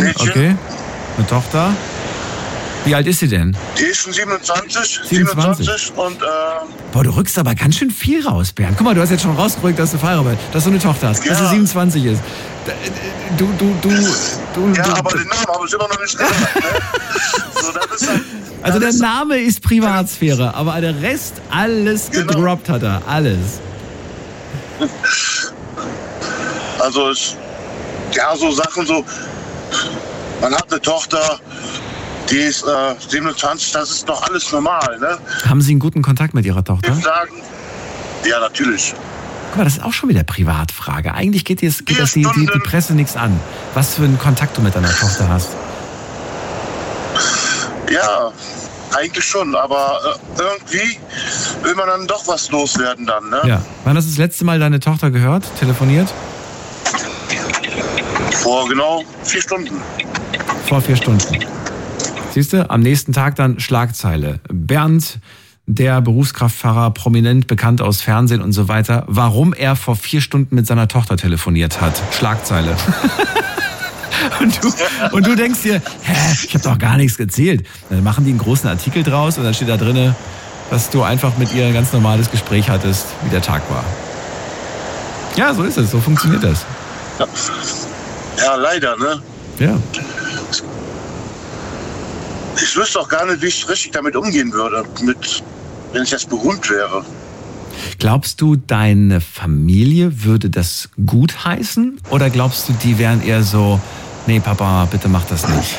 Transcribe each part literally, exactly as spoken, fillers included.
Mädchen. Okay. Eine Tochter. Wie alt ist sie denn? Die ist schon siebenundzwanzig. siebenundzwanzig. siebenundzwanzig und, äh, Boah, du rückst aber ganz schön viel raus, Bernd. Guck mal, du hast jetzt schon rausgerückt, dass du verheiratet bist, dass du eine Tochter hast, Ja. dass sie siebenundzwanzig ist. Du, du, du, du, ja, du, aber den Namen habe ich immer noch nicht gesagt. Ne? So, das ist halt, Also das der ist, Name ist Privatsphäre, aber der Rest, alles Genau. gedroppt hat er, alles. Also, ich, ja, so Sachen so, man hat eine Tochter, die ist äh, siebenundzwanzig, das ist doch alles normal, ne? Haben Sie einen guten Kontakt mit Ihrer Tochter? Ich sagen, ja, natürlich. Guck mal, das ist auch schon wieder Privatfrage. Eigentlich geht, dir, geht Vier das die, die, die Stunden. Presse nichts an. Was für einen Kontakt du mit deiner Tochter hast. Ja, eigentlich schon, aber äh, irgendwie will man dann doch was loswerden dann, ne? Ja. Wann hast du das letzte Mal deine Tochter gehört, telefoniert? Vor genau vier Stunden. Vor vier Stunden. Siehst du, am nächsten Tag dann Schlagzeile. Bernd, der Berufskraftfahrer, prominent bekannt aus Fernsehen und so weiter, warum er vor vier Stunden mit seiner Tochter telefoniert hat. Schlagzeile. Und du, und du denkst dir, hä, ich habe doch gar nichts gezählt. Dann machen die einen großen Artikel draus und dann steht da drinne, dass du einfach mit ihr ein ganz normales Gespräch hattest, wie der Tag war. Ja, so ist es, so funktioniert das. Ja, ja leider, ne? Ja. Ich wüsste auch gar nicht, wie ich richtig damit umgehen würde, mit, wenn ich jetzt berühmt wäre. Glaubst du, deine Familie würde das gut heißen? Oder glaubst du, die wären eher so, nee, Papa, bitte mach das nicht?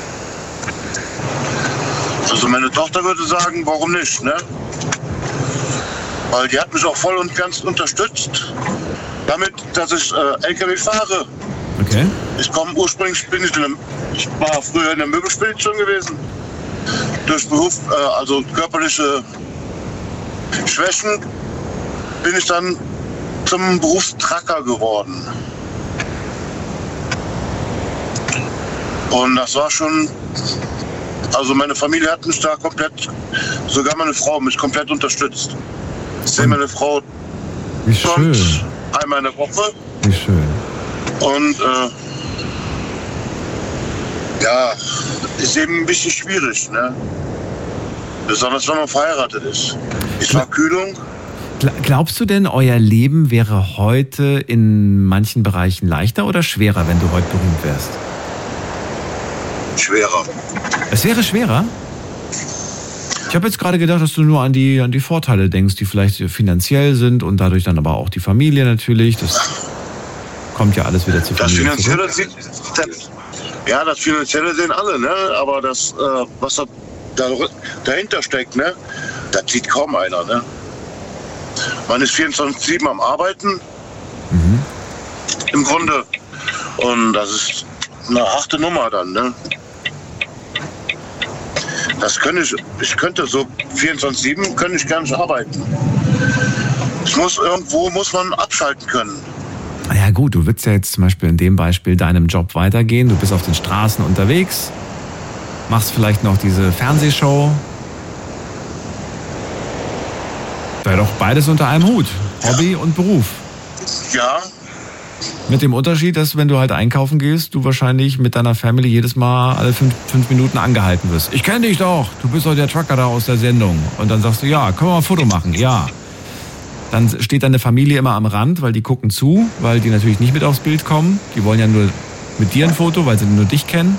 Also meine Tochter würde sagen, warum nicht, ne? Weil die hat mich auch voll und ganz unterstützt, damit, dass ich äh, L K W fahre. Okay. Ich komme ursprünglich, bin ich, in einem, ich war früher in der Möbelspedition gewesen. Durch Beruf, äh, also körperliche Schwächen, bin ich dann zum Berufstracker geworden. Und das war schon, also meine Familie hat mich da komplett, sogar meine Frau mich komplett unterstützt. Ich sehe meine Frau Wie schön. kommt einmal in der Woche. Wie schön. Und äh, ja, ist eben ein bisschen schwierig, ne? Besonders wenn man verheiratet ist. Ich war Kühlung. Glaubst du denn, euer Leben wäre heute in manchen Bereichen leichter oder schwerer, wenn du heute berühmt wärst? Schwerer. Es wäre schwerer? Ich habe jetzt gerade gedacht, dass du nur an die, an die Vorteile denkst, die vielleicht finanziell sind und dadurch dann aber auch die Familie natürlich. Das kommt ja alles wieder zu Das Familie Finanzielle zurück. sieht, ja, das Finanzielle sehen alle, ne? Aber das, äh, was da, da dahinter steckt, ne? Das sieht kaum einer, ne? Man ist vierundzwanzig sieben am Arbeiten. Mhm. Im Grunde. Und das ist eine harte Nummer dann, ne? Das könnte ich, ich könnte so vierundzwanzig sieben könnte ich gar nicht arbeiten. Ich muss irgendwo, muss man abschalten können. Ja gut, du würdest ja jetzt zum Beispiel in dem Beispiel deinem Job weitergehen. Du bist auf den Straßen unterwegs, machst vielleicht noch diese Fernsehshow. Wäre doch beides unter einem Hut. Hobby und Beruf. Ja, Mit dem Unterschied, dass wenn du halt einkaufen gehst, du wahrscheinlich mit deiner Family jedes Mal alle fünf, fünf Minuten angehalten wirst. Ich kenne dich doch, du bist doch der Trucker da aus der Sendung. Und dann sagst du, ja, können wir mal ein Foto machen? Ja. Dann steht deine Familie immer am Rand, weil die gucken zu, weil die natürlich nicht mit aufs Bild kommen. Die wollen ja nur mit dir ein Foto, weil sie nur dich kennen.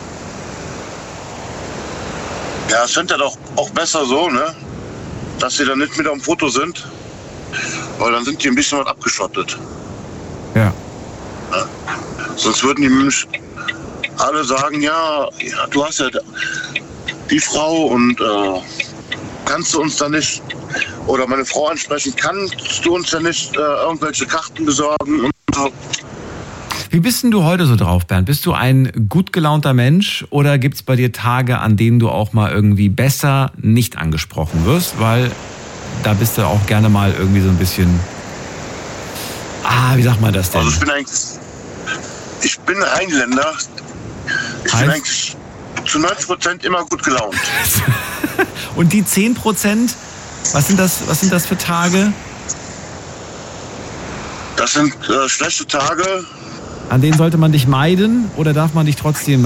ja, es sind ja doch auch besser so, ne? Dass sie dann nicht mit am Foto sind. Weil dann sind die ein bisschen was abgeschottet. Ja. Ne? Sonst würden die nämlich alle sagen, ja, ja, du hast ja die Frau und äh, kannst du uns da nicht, oder meine Frau ansprechen, kannst du uns ja nicht äh, irgendwelche Karten besorgen und so. Wie bist denn du heute so drauf, Bernd? Bist du ein gut gelaunter Mensch oder gibt es bei dir Tage, an denen du auch mal irgendwie besser nicht angesprochen wirst? Weil da bist du auch gerne mal irgendwie so ein bisschen, ah, wie sagt man das denn? Also ich bin eigentlich, ich bin Rheinländer. Ich Heißt? bin eigentlich zu neunzig Prozent immer gut gelaunt. Und die zehn Prozent, was sind das, was sind das für Tage, Das sind äh, schlechte Tage. an denen sollte man dich meiden oder darf man dich trotzdem